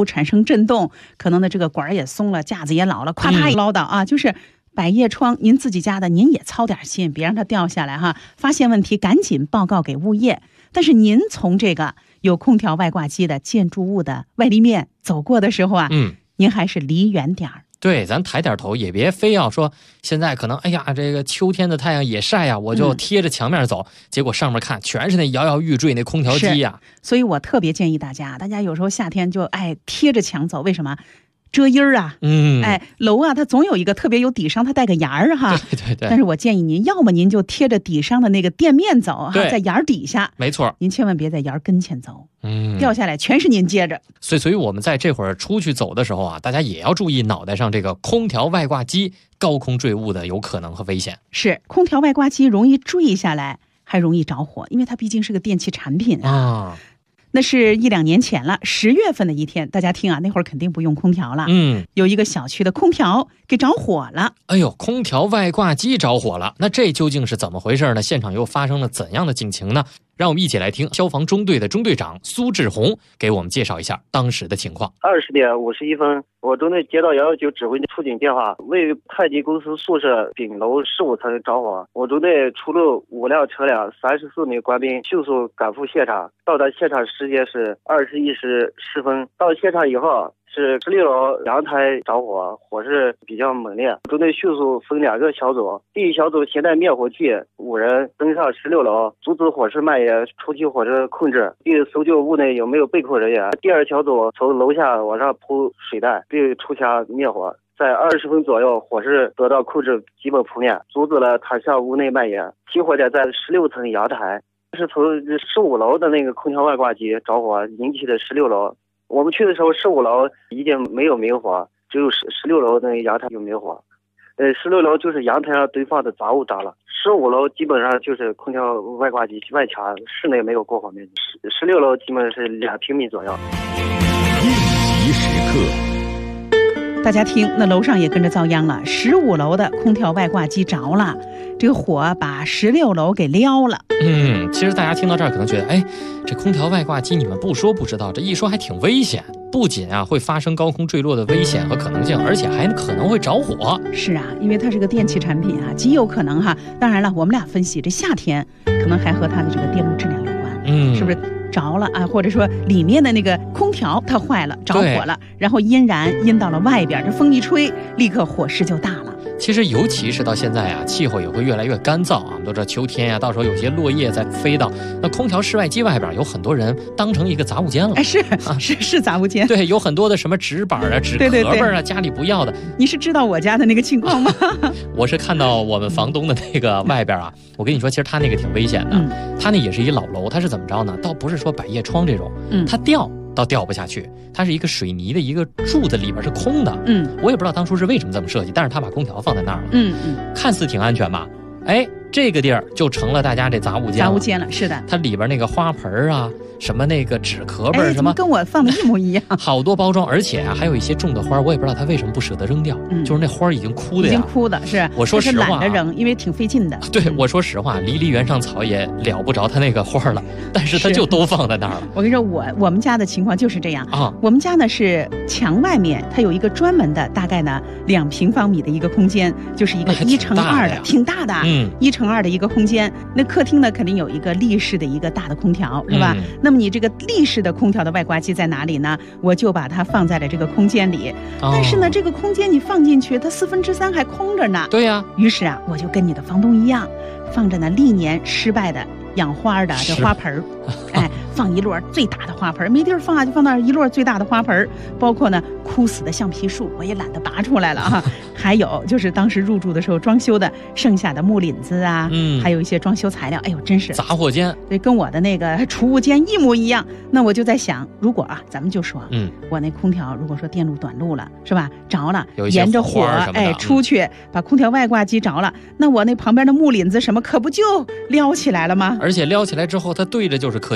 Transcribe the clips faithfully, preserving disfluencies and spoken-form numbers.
屋产生震动，可能呢这个管也松了，架子也老了，夸嚓一唠叨啊，就是百叶窗，您自己家的您也操点心，别让它掉下来哈。发现问题赶紧报告给物业。但是您从这个有空调外挂机的建筑物的外立面走过的时候啊， 嗯， 您还是离远点儿。 对，咱抬点头，也别非要说现在可能哎呀这个秋天的太阳也晒呀，我就贴着墙面走，嗯、结果上面看全是那摇摇欲坠那空调机呀。 所以我特别建议大家，大家有时候夏天就哎贴着墙走，为什么？遮阴儿啊， 嗯， 哎，楼啊，它总有一个特别有底商，它带个檐儿哈。 对对对。 但是我建议您，要么您就贴着底商的那个店面走哈，在檐儿底下。 没错。 您千万别在檐儿跟前走， 嗯， 掉下来全是您接着。 所以，所以我们在这会儿出去走的时候啊，大家也要注意脑袋上这个空调外挂机高空坠物的有可能和危险。 是，空调外挂机容易坠下来，还容易着火，因为它毕竟是个电器产品啊。 啊那是一两年前了，十月份的一天，大家听啊，那会儿肯定不用空调了。 嗯， 有一个小区的空调给着火了。 哎呦，空调外挂机着火了，那这究竟是怎么回事呢？现场又发生了怎样的警情呢？让我们一起来听消防中队的中队长苏志红给我们介绍一下当时的情况。 二十点五十一分，我中队接到幺幺九指挥出警电话，位于太极公司宿舍顶楼十五层着火。我中队出入五辆车辆，三十四名官兵迅速赶赴现场。到达现场时间是二十一时十分。到现场以后，是十六楼阳台着火，火势比较猛烈。中队迅速分两个小组，第一小组携带灭火器五人登上十六楼，阻止火势蔓延，初期火势控制，并搜救屋内有没有被困人员。第二小组从楼下往上铺水带，并出枪灭火。在二十分左右，火势得到控制，基本扑灭，阻止了它向屋内蔓延。起火点在十六层阳台，是从十五楼的那个空调外挂机着火引起的十六楼。我们去的时候，十五楼已经没有明火，只有十十六楼那个阳台有明火。呃，十六楼就是阳台上堆放的杂物着了，十五楼基本上就是空调外挂机外墙，室内没有过火面积。十十六楼基本是两平米左右。 应急时刻， 大家听，那楼上也跟着遭殃了。十五楼的空调外挂机着了，这个火把十六楼给撩了。 嗯，其实大家听到这儿可能觉得，哎，这空调外挂机你们不说不知道，这一说还挺危险。不仅啊会发生高空坠落的危险和可能性，而且还可能会着火。 是啊，因为它是个电器产品啊，极有可能哈。当然了，我们俩分析，这夏天可能还和它的这个电路质量有关， 嗯， 是不是着了啊？或者说里面的那个空调它坏了，着火了，然后阴燃阴到了外边，这风一吹，立刻火势就大了。 其实尤其是到现在啊，气候也会越来越干燥啊。我们都知道秋天呀、啊，到时候有些落叶在飞到那空调室外机外边，有很多人当成一个杂物间了。 哎，是啊，是是杂物间。 对，有很多的什么纸板啊、纸壳儿啊，家里不要的。 你是知道我家的那个情况吗？ 我是看到我们房东的那个外边啊，我跟你说，其实他那个挺危险的。嗯、他那也是一老楼，他是怎么着呢？倒不是说百叶窗这种，嗯，它掉。倒掉不下去，它是一个水泥的一个柱子，里边是空的。嗯，我也不知道当初是为什么这么设计，但是他把空调放在那儿了。嗯嗯，看似挺安全吧？哎，这个地儿就成了大家这杂物间了。 杂物间了，是的。 它里边那个花盆啊，什么那个纸壳儿、 哎， 什么跟我放的一模一样。 好多包装，而且啊，还有一些种的花，我也不知道他为什么不舍得扔掉。嗯，就是那花已经枯的呀， 已经枯的是。 我说实话、啊， 懒得扔，因为挺费劲的。 对，我说实话，离离原上草也了不着他那个花了，但是他就都放在那儿了。 我跟你说，我我们家的情况就是这样啊。 我们家呢是墙外面，它有一个专门的，大概呢两平方米的一个空间，就是一个一乘二的，挺大的，嗯，一乘二的一个空间。那客厅呢肯定有一个立式的一个大的空调，是吧？嗯、那么你这个立式的空调的外挂机在哪里呢？我就把它放在了这个空间里。哦、但是呢，这个空间你放进去，它四分之三还空着呢。 对呀、啊。 于是啊，我就跟你的房东一样，放着呢历年失败的养花的这花盆儿，哎，放一摞最大的花盆，没地儿放啊，就放那一摞最大的花盆，包括呢枯死的橡皮树，我也懒得拔出来了啊。还有就是当时入住的时候装修的剩下的木檩子啊，嗯，还有一些装修材料，哎呦，真是杂货间， 对，跟我的那个储物间一模一样。那我就在想，如果啊，咱们就说，嗯，我那空调如果说电路短路了，是吧？着了，沿着火哎出去，嗯、把空调外挂机着了，那我那旁边的木檩子什么可不就撩起来了吗？ 而且撩起来之后，它对着就是客厅啊。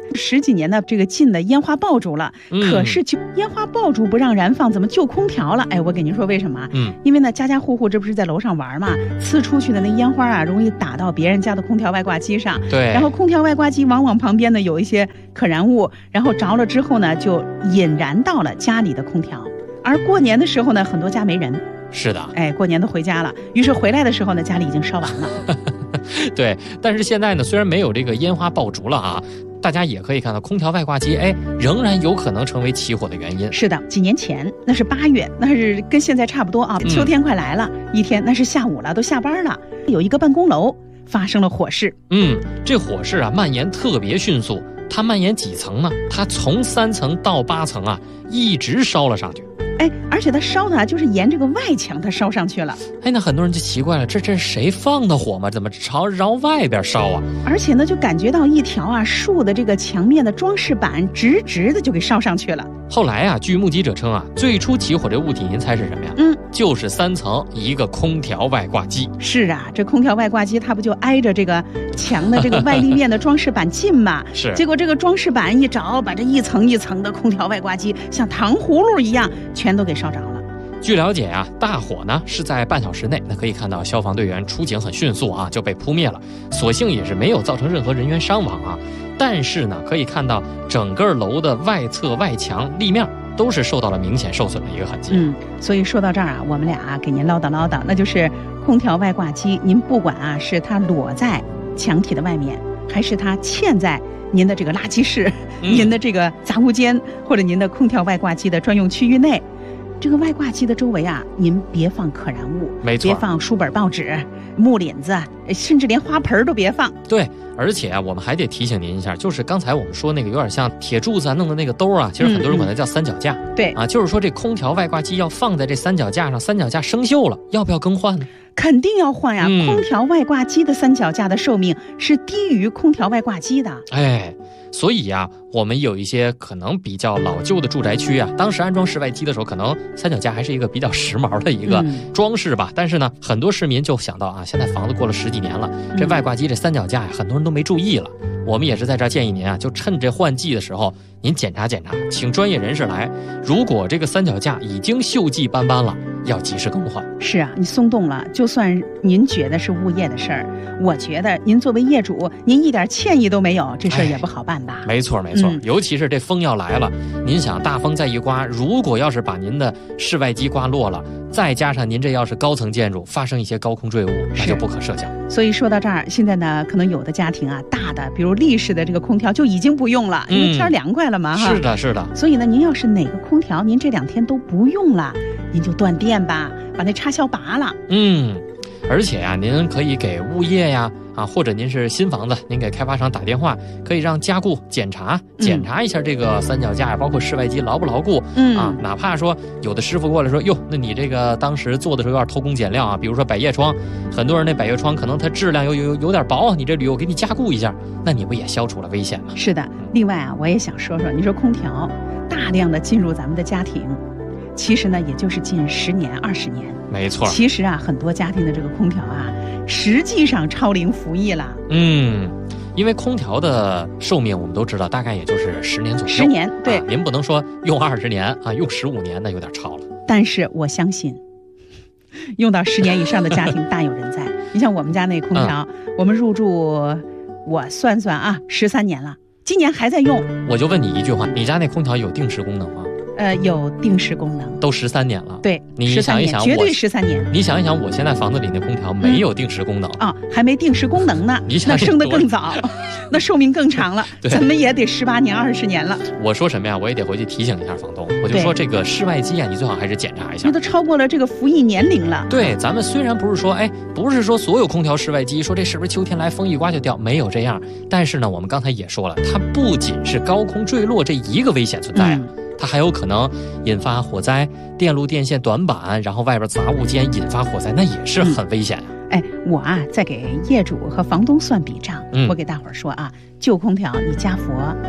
十几年的这个禁的烟花爆竹了， 嗯、 可是就烟花爆竹不让燃放，怎么就空调了？哎，我给您说为什么？ 嗯， 因为呢，家家户户这不是在楼上玩嘛，呲出去的那烟花啊，容易打到别人家的空调外挂机上。 对， 然后空调外挂机往往旁边呢有一些可燃物，然后着了之后呢，就引燃到了家里的空调。而过年的时候呢，很多家没人。 是的， 哎，过年都回家了，于是回来的时候呢，家里已经烧完了。 对，但是现在呢，虽然没有这个烟花爆竹了啊，大家也可以看到空调外挂机，哎，仍然有可能成为起火的原因。 是的，几年前那是八月，那是跟现在差不多啊，秋天快来了，嗯、一天那是下午了，都下班了，有一个办公楼发生了火势。 嗯，这火势啊蔓延特别迅速，它蔓延几层呢？它从三层到八层啊，一直烧了上去。 哎，而且它烧的就是沿这个外墙，它烧上去了。 哎，那很多人就奇怪了，这这是谁放的火吗？怎么朝绕外边烧啊？ 而且呢，就感觉到一条啊竖的这个墙面的装饰板直直的就给烧上去了。 后来啊，据目击者称啊，最初起火这物体，您猜是什么呀？ 嗯， 就是三层一个空调外挂机。 是啊，这空调外挂机它不就挨着这个墙的这个外立面的装饰板近嘛？ 是。 结果这个装饰板一着，把这一层一层的空调外挂机像糖葫芦一样全都给烧着了。 据了解啊，大火呢是在半小时内，那可以看到消防队员出警很迅速啊，就被扑灭了，所幸也是没有造成任何人员伤亡啊。但是呢，可以看到整个楼的外侧外墙立面都是受到了明显受损的一个痕迹。 嗯，所以说到这儿啊，我们俩啊给您唠叨唠叨，那就是空调外挂机，您不管啊是它裸在墙体的外面，还是它嵌在您的这个垃圾室、嗯、您的这个杂物间，或者您的空调外挂机的专用区域内。这个外挂机的周围啊，您别放可燃物， 没错， 别放书本、报纸、木林子，甚至连花盆都别放。 对，而且啊，我们还得提醒您一下，就是刚才我们说那个有点像铁柱子啊弄的那个兜啊，其实很多人管它叫三脚架。 嗯、对啊，就是说这空调外挂机要放在这三脚架上，三脚架生锈了，要不要更换呢？ 肯定要换呀、 嗯！ 空调外挂机的三脚架的寿命是低于空调外挂机的。 哎。所以呀、啊，我们有一些可能比较老旧的住宅区啊，当时安装室外机的时候，可能三脚架还是一个比较时髦的一个装饰吧。嗯、但是呢，很多市民就想到啊，现在房子过了十几年了，这外挂机这三脚架呀，很多人都没注意了。我们也是在这儿建议您啊，就趁这换季的时候，您检查检查，请专业人士来。如果这个三脚架已经锈迹斑斑了，要及时更换。 是啊，你松动了，就算您觉得是物业的事儿，我觉得您作为业主，您一点歉意都没有，这事儿也不好办吧？ 哎、没错没错、嗯，尤其是这风要来了，您想大风再一刮，如果要是把您的室外机刮落了，再加上您这要是高层建筑发生一些高空坠物，那就不可设想。 所以说到这儿，现在呢，可能有的家庭啊，大的比如立式的这个空调就已经不用了，因为天凉快了嘛、 嗯、哈。是的，是的。 所以呢，您要是哪个空调您这两天都不用了，您就断电吧，把那插销拔了。 嗯，而且呀、啊，您可以给物业呀。啊，或者您是新房子，您给开发商打电话，可以让加固检查检查一下这个三脚架，包括室外机牢不牢固。嗯啊，哪怕说有的师傅过来说，哟，那你这个当时做的时候有点偷工减料啊，比如说百叶窗，很多人那百叶窗可能它质量有有有点薄，你这铝我给你加固一下，那你不也消除了危险吗？ 是的，另外啊，我也想说说，你说空调大量的进入咱们的家庭，其实呢，也就是近十年、二十年。 没错， 其实啊，很多家庭的这个空调啊，实际上超龄服役了。 嗯，因为空调的寿命我们都知道，大概也就是十年左右。 十年，对、 啊，您不能说用二十年啊，用十五年那有点超了。 但是我相信，用到十年以上的家庭大有人在。你像我们家那空调，嗯、我们入住，我算算啊，十三年了，今年还在用。 我就问你一句话，你家那空调有定时功能吗？ 呃，有定时功能， 都十三年了。 对， 你想一想， 绝对十三年。 你想一想，我现在房子里那空调没有定时功能啊、嗯哦，还没定时功能呢，那升得更早，那寿命更长了，怎么也得十八年、二十年了。 我说什么呀？我也得回去提醒一下房东，我就说这个室外机啊，你最好还是检查一下， 那都超过了这个服役年龄了。 对，咱们虽然不是说，哎，不是说所有空调室外机说这是不是秋天来风一刮就掉，没有这样。但是呢，我们刚才也说了，它不仅是高空坠落这一个危险存在啊。嗯，它还有可能引发火灾，电路电线短板，然后外边杂物间引发火灾，那也是很危险啊。 嗯、哎，我啊在给业主和房东算笔账，嗯、我给大伙儿说啊，旧空调你加氟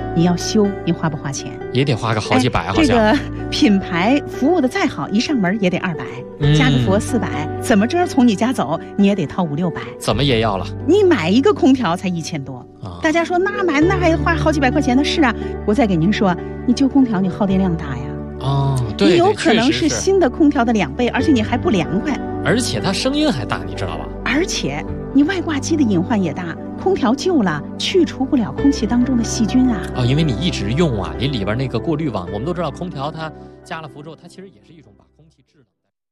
你要修，你花不花钱？ 也得花个好几百，好像。 这个品牌服务的再好，一上门也得二百、嗯，加个佛四百，怎么着从你家走你也得掏五六百， 怎么也要了。 你买一个空调才一千多、啊，大家说那买那还花好几百块钱呢？是啊，我再给您说，你旧空调你耗电量大呀。 哦，对， 你有可能是新的空调的两倍，而且你还不凉快， 而且它声音还大，你知道吧？ 而且你外挂机的隐患也大。空调旧了，去除不了空气当中的细菌啊！ 哦，因为你一直用啊，你里边那个过滤网，我们都知道，空调它加了氟之后，它其实也是一种把空气制冷。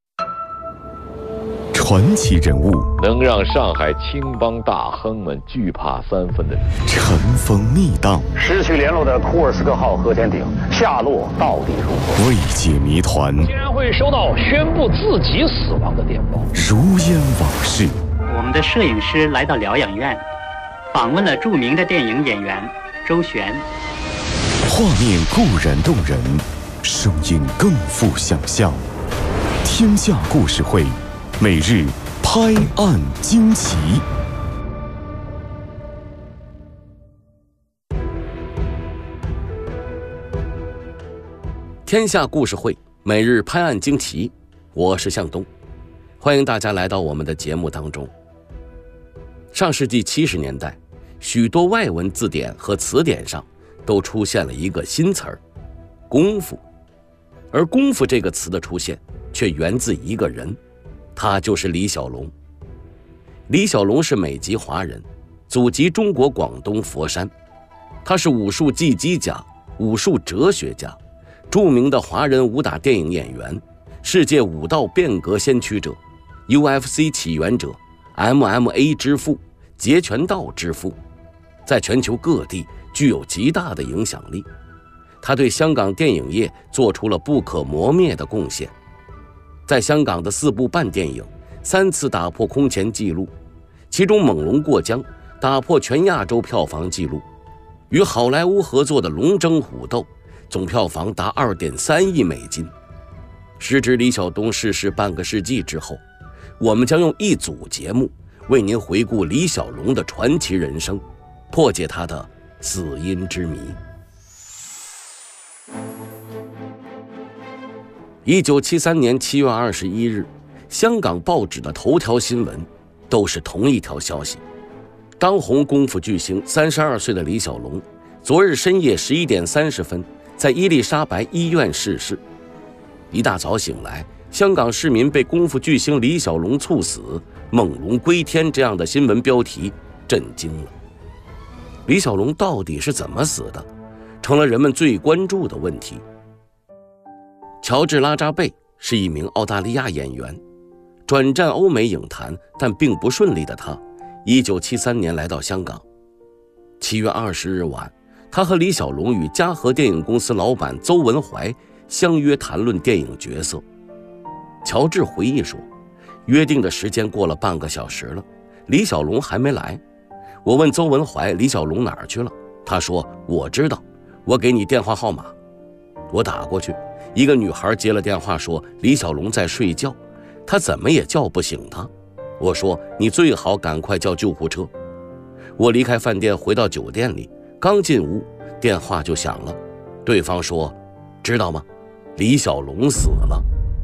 传奇人物， 能让上海青帮大亨们惧怕三分的人。 尘封密档， 失去联络的库尔斯克号核潜艇下落到底如何？ 未解谜团， 竟然会收到宣布自己死亡的电报， 如烟往事。 我们的摄影师来到疗养院。访问了著名的电影演员周璇。 画面固然动人，声音更富想象。天下故事会，每日拍案惊奇。 天下故事会，每日拍案惊奇。我是向东，欢迎大家来到我们的节目当中。上世纪七十年代，许多外文字典和词典上都出现了一个新词儿“功夫”，而“功夫”这个词的出现却源自一个人，他就是李小龙。李小龙是美籍华人，祖籍中国广东佛山，他是武术技击家、武术哲学家，著名的华人武打电影演员，世界武道变革先驱者， U F C 起源者， M M A 之父，截拳道之父，在全球各地具有极大的影响力。他对香港电影业做出了不可磨灭的贡献，在香港的四部半电影三次打破空前纪录，其中《猛龙过江》打破全亚洲票房纪录，与好莱坞合作的《龙争虎斗》总票房达 二点三亿美金。时值李小东逝世半个世纪之后，我们将用一组节目为您回顾李小龙的传奇人生，破解他的死因之谜。一九七三年七月二十一日，香港报纸的头条新闻都是同一条消息：当红功夫巨星三十二岁的李小龙，昨日深夜十一点三十分在伊丽莎白医院逝世。一大早醒来，香港市民被功夫巨星李小龙猝死、猛龙归天这样的新闻标题震惊了。李小龙到底是怎么死的，成了人们最关注的问题。乔治·拉扎贝是一名澳大利亚演员，转战欧美影坛但并不顺利的他，一九七三年来到香港。七月二十日晚，他和李小龙与嘉禾电影公司老板邹文怀相约谈论电影角色。乔治回忆说，约定的时间过了半个小时了，李小龙还没来。我问邹文怀李小龙哪儿去了，他说我知道，我给你电话号码。我打过去，一个女孩接了电话说李小龙在睡觉，他怎么也叫不醒他。我说你最好赶快叫救护车。我离开饭店回到酒店里，刚进屋电话就响了，对方说知道吗，李小龙死了。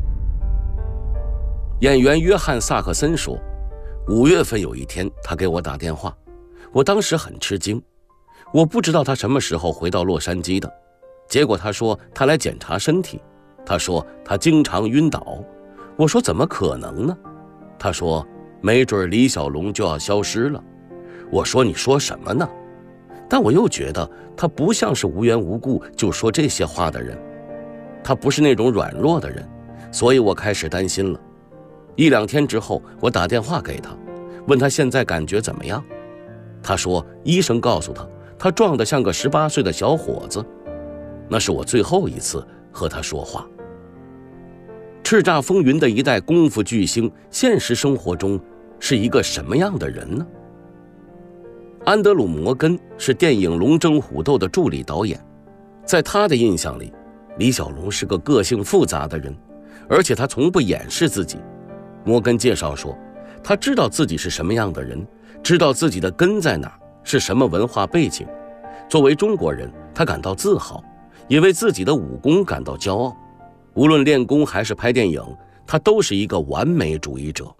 演员约翰·萨克森说，五月份有一天他给我打电话，我当时很吃惊，我不知道他什么时候回到洛杉矶的。结果他说他来检查身体，他说他经常晕倒。我说怎么可能呢？他说没准李小龙就要消失了。我说你说什么呢？但我又觉得他不像是无缘无故就说这些话的人，他不是那种软弱的人，所以我开始担心了。一两天之后，我打电话给他，问他现在感觉怎么样。他说医生告诉他，他壮得像个十八岁的小伙子。那是我最后一次和他说话。叱咤风云的一代功夫巨星，现实生活中是一个什么样的人呢？安德鲁·摩根是电影《龙争虎斗》的助理导演，在他的印象里，李小龙是个个性复杂的人，而且他从不掩饰自己。摩根介绍说，他知道自己是什么样的人，知道自己的根在哪儿，是什么文化背景， 作为中国人，他感到自豪，也为自己的武功感到骄傲。无论练功还是拍电影，他都是一个完美主义者。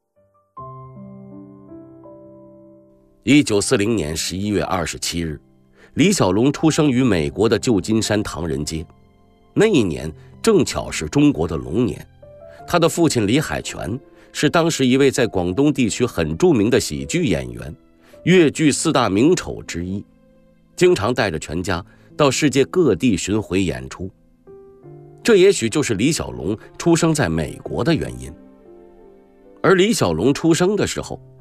一九四零年十一月二十七日，李小龙出生于美国的旧金山唐人街。那一年正巧是中国的龙年，他的父亲李海泉是当时一位在广东地区很著名的喜剧演员，粤剧四大名丑之一，经常带着全家到世界各地巡回演出。这也许就是李小龙出生在美国的原因。而李小龙出生的时候，